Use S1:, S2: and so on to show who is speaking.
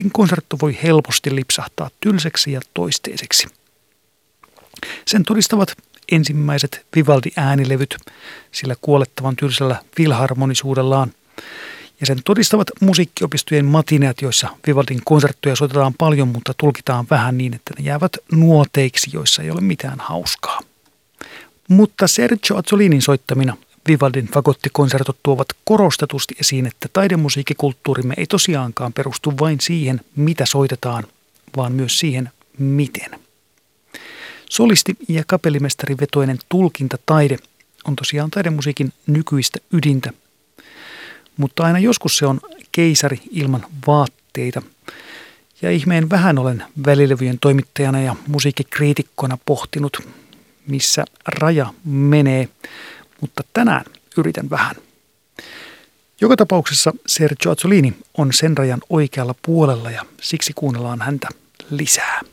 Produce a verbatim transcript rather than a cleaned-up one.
S1: konsertto voi helposti lipsahtaa tylsäksi ja toisteiseksi. Sen todistavat ensimmäiset Vivaldi-äänilevyt sillä kuolettavan tylsällä filharmonisuudellaan. Ja sen todistavat musiikkiopistojen matineat, joissa Vivaldin konserttoja soitetaan paljon, mutta tulkitaan vähän niin, että ne jäävät nuoteiksi, joissa ei ole mitään hauskaa. Mutta Sergio Azzolinin soittamina Vivaldin fagottikonsertot tuovat korostetusti esiin, että taidemusiikkikulttuurimme ei tosiaankaan perustu vain siihen, mitä soitetaan, vaan myös siihen, miten. Solisti- ja kapellimestarivetoinen tulkintataide on tosiaan taidemusiikin nykyistä ydintä, mutta aina joskus se on keisari ilman vaatteita. Ja ihmeen vähän olen välilevyjen toimittajana ja musiikkikriitikkona pohtinut, missä raja menee, mutta tänään yritän vähän. Joka tapauksessa Sergio Azzolini on sen rajan oikealla puolella ja siksi kuunnellaan häntä lisää.